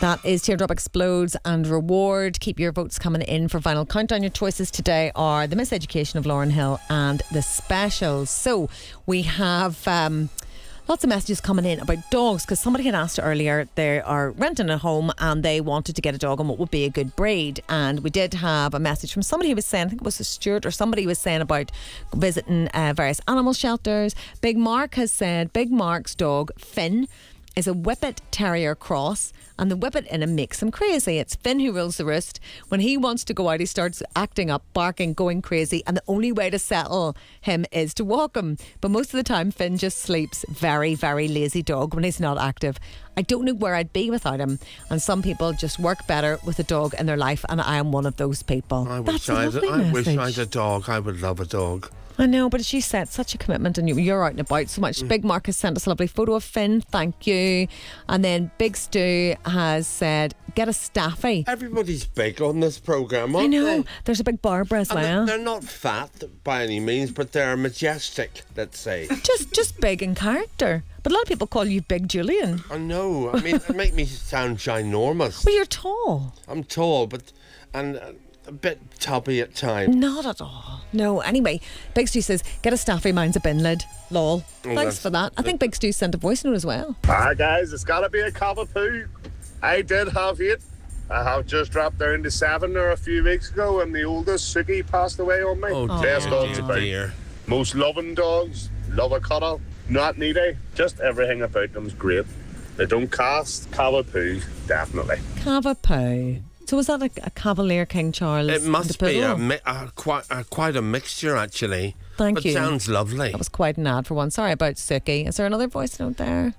That is Teardrop Explodes and Reward. Keep your votes coming in for Final Countdown. Your choices today are The Miseducation of Lauryn Hill and The Specials. So we have lots of messages coming in about dogs, because somebody had asked earlier, they are renting a home and they wanted to get a dog and what would be a good breed. And we did have a message from somebody who was saying, I think it was a Stuart or somebody was saying about visiting various animal shelters. Big Mark has said Big Mark's dog Finn is a Whippet Terrier cross, and the Whippet in him makes him crazy. It's Finn who rules the roost. When he wants to go out, he starts acting up, barking, going crazy, and the only way to settle him is to walk him. But most of the time, Finn just sleeps. Very, very lazy dog when he's not active. I don't know where I'd be without him, and some people just work better with a dog in their life, and I am one of those people. I wish I had a dog. I would love a dog. I know, but she said such a commitment, and you're out and about so much. Big Mark has sent us a lovely photo of Finn, thank you. And then Big Stu has said, get a Staffy. Everybody's big on this programme, aren't I know, they? there's a big Barbara as And well. they're not fat by any means, but they're majestic, let's say. Just big in character. But a lot of people call you Big Julian. I know, I mean, it make me sound ginormous. Well, you're tall. I'm tall, but and a bit tubby at times. Not at all. No, anyway, Big Stu says, get a Staffy, mine's a bin lid. Lol. Thanks for that. I think Big Stu sent a voice note as well. Hi guys, it's gotta be a Cavapoo. I did have 8. I have just dropped down to 7 a few weeks ago, and the oldest, Suki, passed away on me. Oh, Best dogs dear, about. dear. Most loving dogs, love a cuddle, not needy. Just everything about them's great. They don't cast. Cavapoo, definitely. Cavapoo. So was that a Cavalier King Charles? It must be DePoodle? quite a mixture, actually. Thank but you. Sounds lovely. That was quite an ad for one. Sorry about Suki. Is there another voice note there?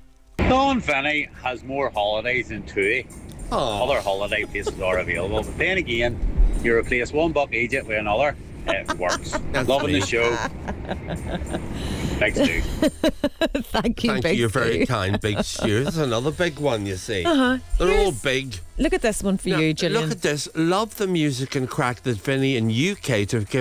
Don Finney has more holidays than Tui. Oh. Other holiday places are available, but then again, you replace one Buck Egypt with another, it works. Loving the show. Thanks, dude. Thank you, Thank Big you. You're Stu. very kind, Big Stu. That's another big one, you see. Uh-huh. They're all Here's- big. Look at this one for Now, you, Gillian. Look at this. Love the music and crack that Vinny in UK to give